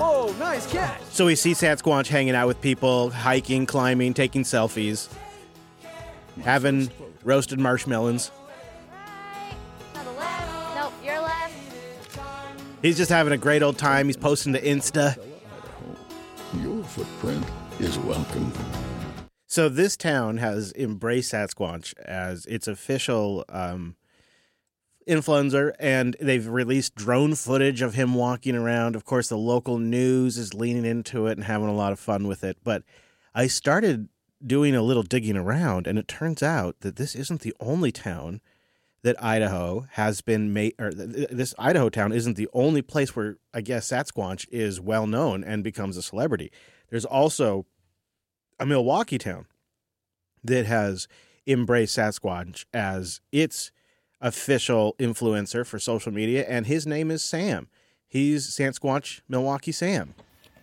Whoa, nice catch. So we see Sasquatch hanging out with people, hiking, climbing, taking selfies, having roasted marshmallows. To the left. Nope, your left. He's just having a great old time. He's posting to Insta. Your footprint is welcome. So this town has embraced Sasquatch as its official influencer, and they've released drone footage of him walking around. Of course, the local news is leaning into it and having a lot of fun with it. But I started doing a little digging around, and it turns out that this isn't the only town that Idaho has been made, or this Idaho town isn't the only place where I guess Sasquatch is well known and becomes a celebrity. There's also a Milwaukee town that has embraced Sasquatch as its official influencer for social media, and his name is Sam. He's Sasquatch Milwaukee Sam.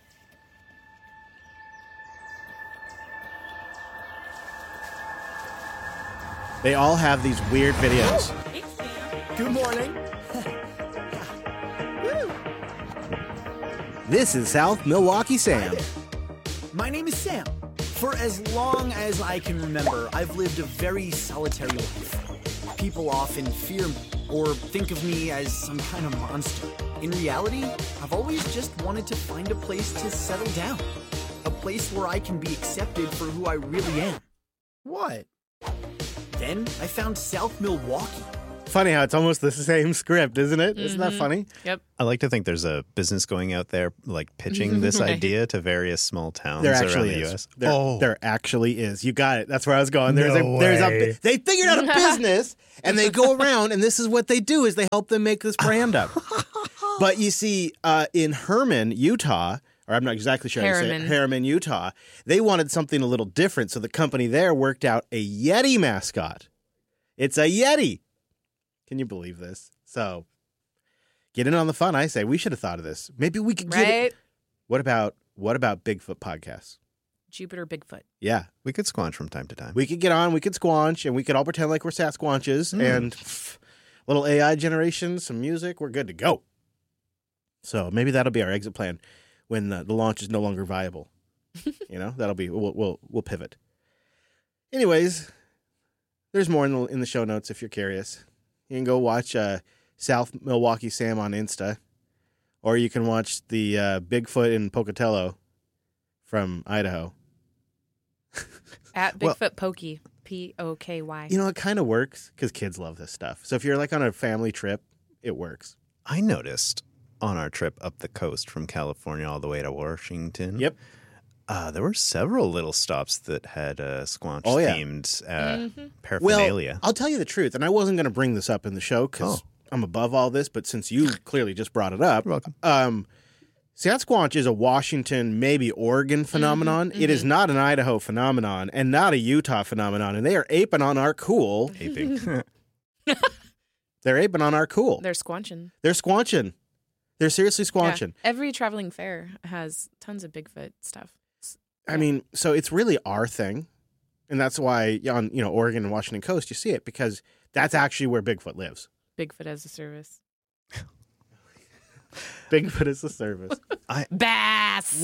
They all have these weird videos. Good morning. This is South Milwaukee Sam. My name is Sam. For as long as I can remember, I've lived a very solitary life. People often fear me or think of me as some kind of monster. In reality, I've always just wanted to find a place to settle down. A place where I can be accepted for who I really am. What? Then I found South Milwaukee. Funny how it's almost the same script, isn't it? Isn't that funny? Yep. I like to think there's a business going out there, like pitching this idea to various small towns There around actually the is. U.S. There actually is. You got it. That's where I was going. No way. They figured out a business, and they go around, and this is what they do: is they help them make this brand up. But you see, in Herman, Utah, or I'm not exactly sure how to say it, Harriman, Utah, they wanted something a little different, so the company there worked out a Yeti mascot. It's a Yeti. Can you believe this? So, get in on the fun. I say we should have thought of this. Maybe we could get it. What about Bigfoot podcasts? Jupiter Bigfoot. Yeah, We could squanch from time to time. we could get on. We could squanch, and we could all pretend like we're Sasquatches and little AI generation, some music. We're good to go. So maybe that'll be our exit plan when the launch is no longer viable. That'll be we'll pivot. Anyways, there's more in the show notes if you're curious. You can go watch South Milwaukee Sam on Insta, or you can watch the Bigfoot in Pocatello from Idaho. At Bigfoot Pokey. P-O-K-Y. It kind of works because kids love this stuff. So if you're like on a family trip, it works. I noticed on our trip up the coast from California all the way to Washington. Yep. There were several little stops that had Squanch-themed paraphernalia. Well, I'll tell you the truth, and I wasn't going to bring this up in the show because I'm above all this, but since you clearly just brought it up, You're welcome. Sasquatch is a Washington, maybe Oregon phenomenon. It is not an Idaho phenomenon and not a Utah phenomenon, and they are aping on our cool. Aping. They're aping on our cool. They're squanching. They're squanching. They're seriously squanching. Yeah. Every traveling fair has tons of Bigfoot stuff. I mean, so it's really our thing, and that's why on Oregon and Washington coast you see it, because that's actually where Bigfoot lives. Bigfoot as a service. Bigfoot is the service. Bass!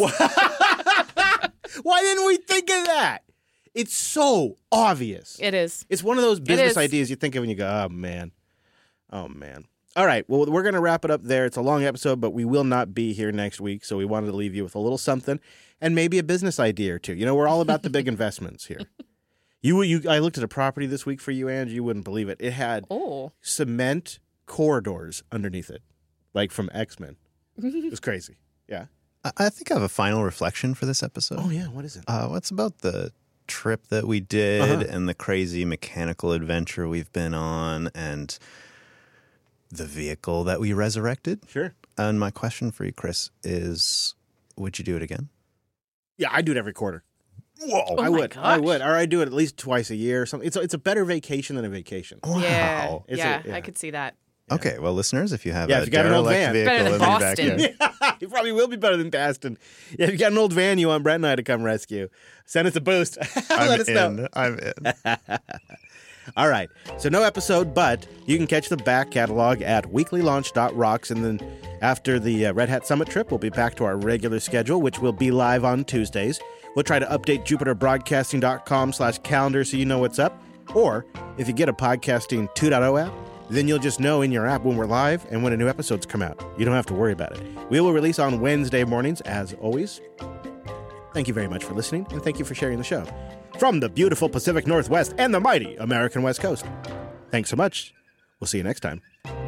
Why didn't we think of that? It's so obvious. It is. It's one of those business ideas you think of and you go, oh, man. Oh, man. All right. Well, we're going to wrap it up there. It's a long episode, but we will not be here next week, so we wanted to leave you with a little something and maybe a business idea or two. We're all about the big investments here. I looked at a property this week for you, Ange. You wouldn't believe it. It had cement corridors underneath it, like from X-Men. It was crazy. Yeah. I think I have a final reflection for this episode. Oh, yeah. What is it? What's about the trip that we did and the crazy mechanical adventure we've been on and the vehicle that we resurrected? Sure. And my question for you, Chris, is would you do it again? Yeah, I do it every quarter. Whoa. Oh I my would. gosh. I would. Or I do it at least twice a year or something. It's a better vacation than a vacation. Wow. Yeah. Yeah. I could see that. Okay, well, listeners, if you have Yeah, a if you got an old derelict van. vehicle Better than in your Boston. backyard. It probably will be better than Baston. Yeah, if you got an old van you want Brent and I to come rescue, send us a boost. Let us know. I'm in. All right. So no episode, but you can catch the back catalog at weeklylaunch.rocks. And then after the Red Hat Summit trip, we'll be back to our regular schedule, which will be live on Tuesdays. We'll try to update jupiterbroadcasting.com/calendar so you know what's up. Or if you get a Podcasting 2.0 app, then you'll just know in your app when we're live and when a new episode's come out. You don't have to worry about it. We will release on Wednesday mornings, as always. Thank you very much for listening, and thank you for sharing the show. From the beautiful Pacific Northwest and the mighty American West Coast. Thanks so much. We'll see you next time.